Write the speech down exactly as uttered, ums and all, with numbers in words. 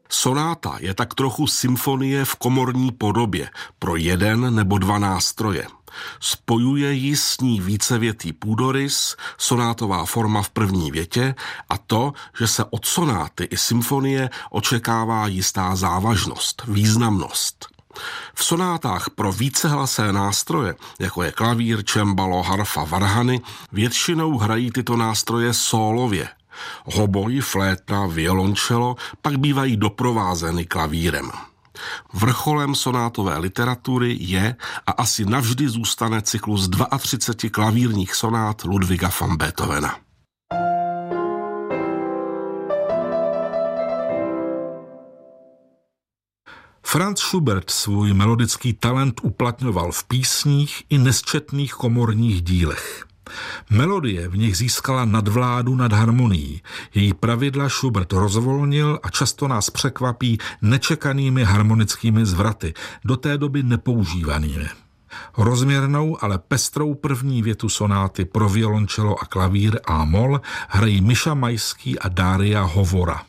Sonáta je tak trochu symfonie v komorní podobě pro jeden nebo dva nástroje. Spojuje ji s ní vícevětý půdorys, sonátová forma v první větě a to, že se od sonáty i symfonie očekává jistá závažnost, významnost. V sonátách pro vícehlasé nástroje, jako je klavír, čembalo, harfa, varhany, většinou hrají tyto nástroje sólově. Hoboj, flétna, violončelo pak bývají doprovázeny klavírem. Vrcholem sonátové literatury je a asi navždy zůstane cyklus třicet dva klavírních sonát Ludwiga van Beethovena. Franz Schubert svůj melodický talent uplatňoval v písních i nesčetných komorních dílech. Melodie v nich získala nadvládu nad harmonií. Její pravidla Schubert rozvolnil a často nás překvapí nečekanými harmonickými zvraty, do té doby nepoužívanými. Rozměrnou, ale pestrou první větu sonáty pro violončelo a klavír a mol hrají Miša Majský a Daria Hovora.